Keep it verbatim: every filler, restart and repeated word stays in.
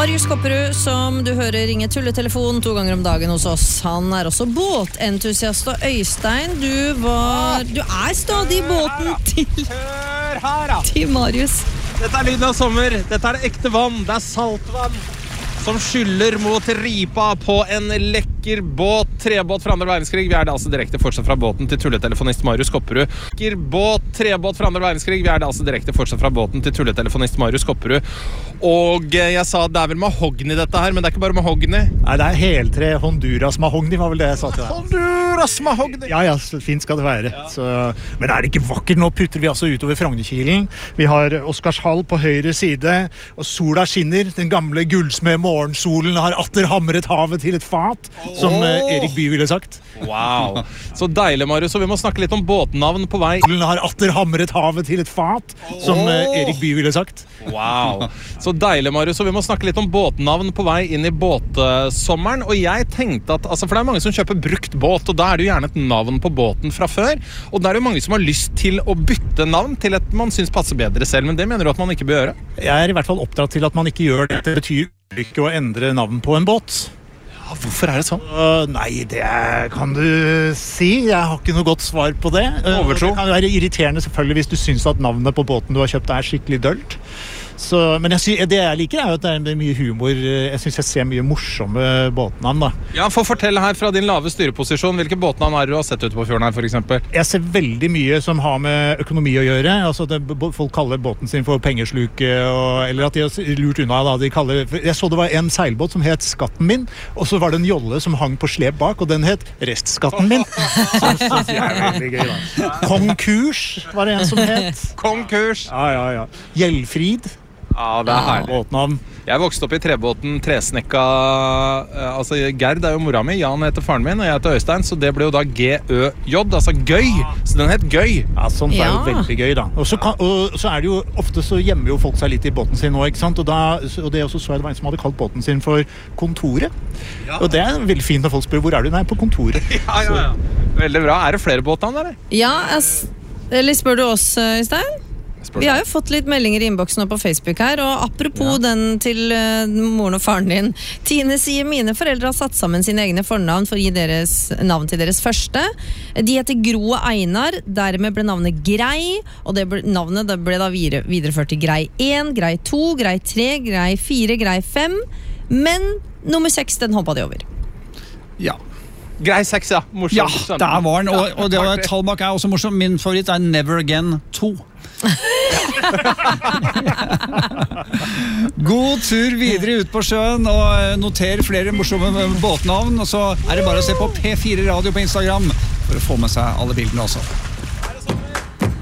Marius Kopperud, som du hører ringe tulletelefon to ganger om dagen hos oss. Han er også båtentusiast, og Øystein, du var Du er stadig i båten til Hør her da. Til Marius. Dette er lyden av sommer. Dette er det ekte vann. Det er saltvann som skyller mot ripa på en lekker båt, trebåt fra andre verdenskrig. Vi er det altså direkte fortsatt fra båten til tulletelefonist Marius Kopperud. Lekker båt, trebåt fra andre verdenskrig. Vi er det altså direkte fortsatt fra båten til tulletelefonist Marius Kopperud. Og jeg sa det er vel mahogni dette her, men det er ikke bare mahogni. Nei, det er heltre Honduras mahogni, var vel det jeg sa til deg. Honduras mahogni! Ja, ja, fint skal det være. Ja. Så, men er det ikke vakkert? Nå putter vi altså utover Frognerkilen. Vi har Oscarshall på høyre side, og sola skinner. Den gamle gullsmed morgensolen har atter hamret havet til et fat, som oh. Erik Bye ville sagt. Wow, så deilig, Marius. Og vi må snakke litt om båtnavn på vei. Solen har atter hamret havet til et fat, som oh. Erik Bye ville sagt. Wow, så deilig, Marius. Og vi må snakke litt om båtnavn på vei inn i båtsommeren. Og jeg tenkte at, altså, for det er mange som kjøper brukt båt, og da er det jo gjerne et navn på båten fra før. Og da er det jo mange som har lyst til å bytte navn til et man synes passer bedre selv, men det mener du at man ikke bør gjøre? Jeg er i hvert fall oppdratt til at man ikke gjør det. Det betyr ikke å endre navn på en båt. Ja, hvorfor er det sånn? Uh, nei, det kan du si. Jeg har ikke noe godt svar på det. Uh, Overtro. Det kan være irriterende selvfølgelig hvis du synes at navnet på båten du har kjøpt er skikkelig dølt. Så, men jeg synes, det jeg liker er jo at det er mye humor. Jeg synes jeg ser mye morsomme båtnavn da. Ja, for fortell her fra din lave styreposisjon. Hvilke båtnavn har du har sett ute på fjorden her, for eksempel? Jeg ser veldig mye som har med økonomi å gjøre. Altså, det, folk kaller båten sin for pengesluke, og, eller at de har lurt unna. Da. De kaller, jeg så det var en seilbåt som het Skatten min, og så var det en jolle som hang på slep bak, og den het Restskatten min. Så synes jeg er veldig gøy da. Konkurs var det en som het. Konkurs! Ja, ja, ja. Gjeldfrid. Ja, det er herlig. Båtnavn. Jeg vokste opp i trebåten Tresnekka, altså Gerd er jo mora mi, Jan heter faren min, og jeg heter Øystein, så det ble jo da G Ø J, altså gøy, så den het Gøy. Ja, sånt er jo Ja. veldig gøy da. Og så, kan, og så er det jo, ofte så gjemmer jo folk seg litt i båten sin nå, ikke sant? Og, da, og det også så jeg det var en som hadde kalt båten sin for Kontoret. Ja. Og det er veldig fint når folk spør, hvor er du? Nei, på Kontoret. Ja, ja, ja. Veldig bra. Er det flere båtnavn, eller? Ja, ass, eller spør du oss, Øystein? Vi har jo fått litt meldinger i innboksen på Facebook her, og apropos ja. den til uh, moren og faren din. Tine sier, mine foreldre har satt sammen sine egne fornavn for å gi deres navn til deres første. De heter Gro og Einar, dermed ble navnet Grei, og det ble, navnet det ble da videre, videreført til Grei én, Grei to, Grei tre, Grei fire, Grei fem, men nummer seks, den hoppet de over. Ja. Grei seks, ja. Morsom. Ja, der var den, og, og det var tallbak er også morsom. Min favoritt er Never Again to. God tur videre ut på sjøen, og noter flere morsomme båtnavn, og så er det bare å se på P fire Radio på Instagram for å få med seg alle bildene også.